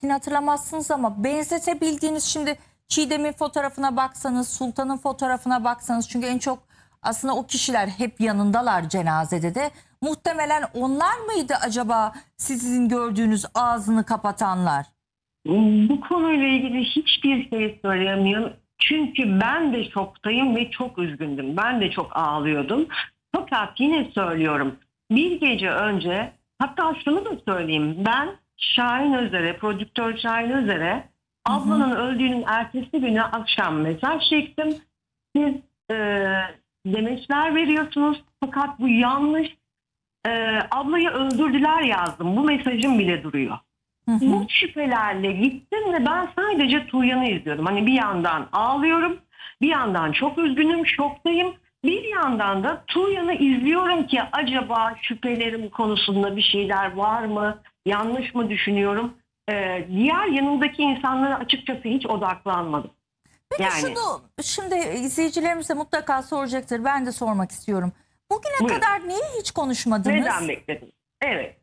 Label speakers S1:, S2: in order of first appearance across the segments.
S1: Yine hatırlamazsınız ama benzetebildiğiniz, şimdi Çiğdem'in fotoğrafına baksanız, Sultan'ın fotoğrafına baksanız, çünkü en çok aslında o kişiler hep yanındalar cenazede de. Muhtemelen onlar mıydı acaba sizin gördüğünüz ağzını kapatanlar?
S2: Bu konuyla ilgili hiçbir şey söyleyemiyorum. Çünkü ben de şoktayım ve çok üzgündüm. Ben de çok ağlıyordum. Fakat yine söylüyorum. Bir gece önce, hatta şunu da söyleyeyim. Ben Şahin Özer'e, prodüktör Şahin Özer'e ablanın öldüğünün ertesi günü akşam mesaj çektim. Siz demeçler veriyorsunuz fakat bu yanlış. Ablayı öldürdüler yazdım. Bu mesajım bile duruyor. Bu şüphelerle gittim ve ben sadece Tuğyan'ı izliyordum. Hani bir yandan ağlıyorum, bir yandan çok üzgünüm, şoktayım. Bir yandan da Tuğyan'ı izliyorum ki acaba şüphelerim konusunda bir şeyler var mı, yanlış mı düşünüyorum. Diğer yanındaki insanlara açıkçası hiç odaklanmadım.
S1: Peki
S2: Yani,
S1: şunu şimdi izleyicilerimiz de mutlaka soracaktır. Ben de sormak istiyorum. Bugüne
S2: buyurun.
S1: kadar niye hiç konuşmadınız?
S2: Neden bekledin? Evet.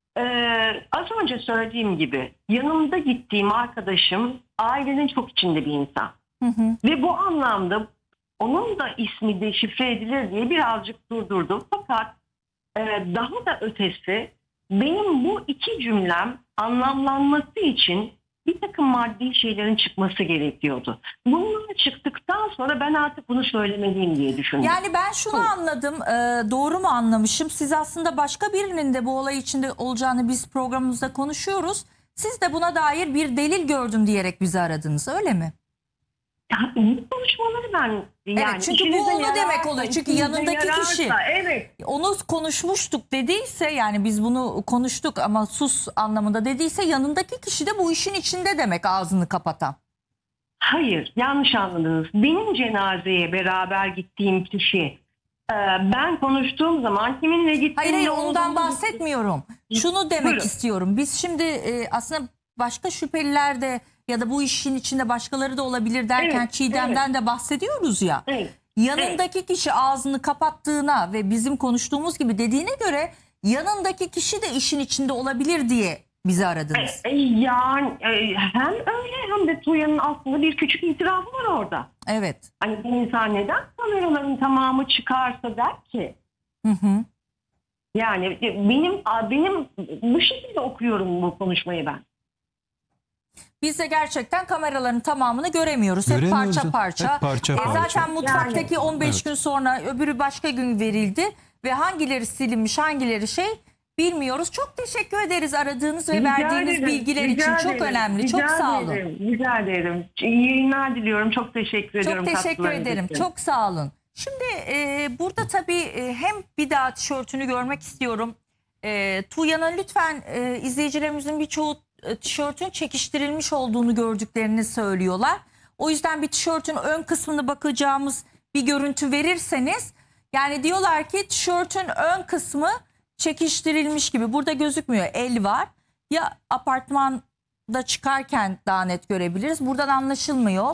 S2: Az önce söylediğim gibi yanımda gittiğim arkadaşım ailenin çok içinde bir insan. Ve bu anlamda onun da ismi deşifre edilir diye birazcık durdurdum. Fakat daha da ötesi, benim bu iki cümlem anlamlanması için bir takım maddi şeylerin çıkması gerekiyordu. Bunlar çıktıktan sonra ben artık bunu söylemeliyim diye düşündüm.
S1: Yani ben şunu anladım, doğru mu anlamışım? Siz aslında başka birinin de bu olay içinde olacağını biz programımızda konuşuyoruz. Siz de buna dair bir delil gördüm diyerek bizi aradınız, öyle mi?
S2: Bu konuşmaları ben yani
S1: Evet, çünkü bu
S2: işinize
S1: onu demek
S2: yararsa,
S1: oluyor. Çünkü
S2: işinize
S1: yanındaki
S2: yararsa,
S1: kişi
S2: evet.
S1: onu konuşmuştuk dediyse, yani biz bunu konuştuk ama sus anlamında dediyse, yanındaki kişi de bu işin içinde demek, ağzını kapatan.
S2: Hayır, yanlış anladınız. Benim cenazeye beraber gittiğim kişi, ben konuştuğum zaman kiminle gittiğim...
S1: Hayır ondan bahsetmiyorum. Şunu demek
S2: Buyurun.
S1: istiyorum. Biz şimdi aslında başka şüpheliler de ya da bu işin içinde başkaları da olabilir derken
S2: Evet,
S1: Çiğdem'den de bahsediyoruz ya.
S2: Evet.
S1: Yanındaki kişi ağzını kapattığına ve bizim konuştuğumuz gibi dediğine göre yanındaki kişi de işin içinde olabilir diye bizi aradınız.
S2: Yani hem öyle hem de Tuğyan'ın aslında bir küçük itirafı var orada.
S1: Evet.
S2: Hani bir insan neden kameraların tamamı çıkarsa der ki? Yani benim bu şekilde okuyorum bu konuşmayı ben.
S1: Biz de gerçekten kameraların tamamını göremiyoruz. Hep
S3: Göremiyoruz.
S1: parça parça.
S3: Hep parça parça.
S1: Zaten mutfaktaki 15
S3: Evet.
S1: gün sonra öbürü başka gün verildi. Ve hangileri silinmiş, hangileri şey bilmiyoruz. Çok teşekkür ederiz aradığınız ve verdiğiniz bilgiler için. Çok önemli. Çok sağ olun.
S2: Rica ederim. İyi yayınlar diliyorum. Çok teşekkür ediyorum.
S1: Çok teşekkür
S2: katkılarınız
S1: ederim.
S2: için.
S1: Çok sağ olun. Şimdi burada tabii hem bir daha tişörtünü görmek istiyorum. Tuğyan'ın lütfen izleyicilerimizin birçoğu tişörtün çekiştirilmiş olduğunu gördüklerini söylüyorlar. O yüzden bir tişörtün ön kısmını bakacağımız bir görüntü verirseniz, yani diyorlar ki tişörtün ön kısmı çekiştirilmiş gibi. Burada gözükmüyor, el var. Ya apartmanda çıkarken daha net görebiliriz. Buradan anlaşılmıyor.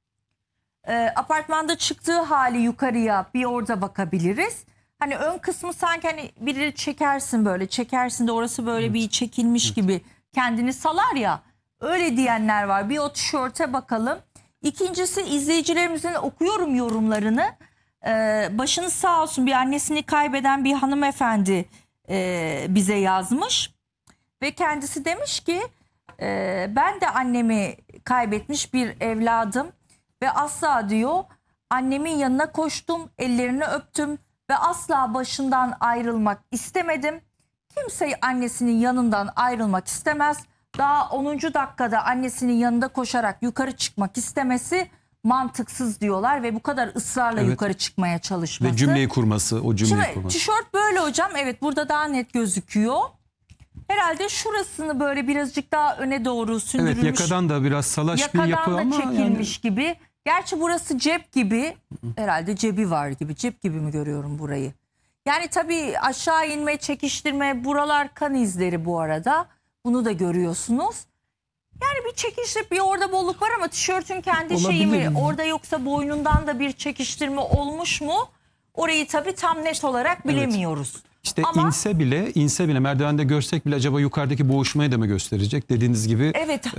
S1: Apartmanda çıktığı hali yukarıya bir orada bakabiliriz. Hani ön kısmı sanki hani biri çekersin, böyle çekersin de orası böyle bir çekilmiş gibi kendini salar ya, öyle diyenler var. Bir o tişörte bakalım. İkincisi, izleyicilerimizin okuyorum yorumlarını. Başınız sağ olsun, bir annesini kaybeden bir hanımefendi bize yazmış. Ve kendisi demiş ki ben de annemi kaybetmiş bir evladım. Ve asla diyor, annemin yanına koştum, ellerini öptüm ve asla başından ayrılmak istemedim. Kimse annesinin yanından ayrılmak istemez. Daha 10. dakikada annesinin yanında koşarak yukarı çıkmak istemesi mantıksız diyorlar ve bu kadar ısrarla
S3: Evet.
S1: yukarı çıkmaya çalışması.
S3: Ve cümleyi kurması, o cümleyi
S1: Şimdi
S3: kurması.
S1: tişört böyle hocam, evet burada daha net gözüküyor. Herhalde şurasını böyle birazcık daha öne doğru sündürülmüş.
S3: Evet, yakadan da biraz salaş bir yapı
S1: Yakadan da
S3: ama
S1: çekilmiş gibi. Gerçi burası cep gibi. Herhalde cebi var gibi. Cep gibi mi görüyorum burayı? Yani tabii aşağı inme, çekiştirme, buralar kan izleri bu arada. Bunu da görüyorsunuz. Yani bir çekiştirip bir orada bolluk var ama tişörtün kendi şeyi mi?
S3: Olabilir.
S1: Orada yoksa boynundan da bir çekiştirme olmuş mu? Orayı tabii tam net olarak bilemiyoruz.
S3: İşte
S1: Ama
S3: inse bile merdivende görsek bile acaba yukarıdaki boğuşmayı da mı gösterecek dediğiniz gibi.
S1: evet.